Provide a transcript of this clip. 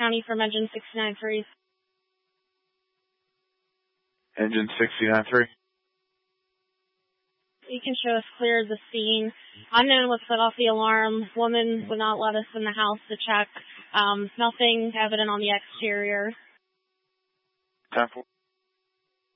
County from Engine 69-3. Engine 69-3. You can show us clear of the scene. Unknown was set off the alarm. Woman would not let us in the house to check. Nothing evident on the exterior. 10-4.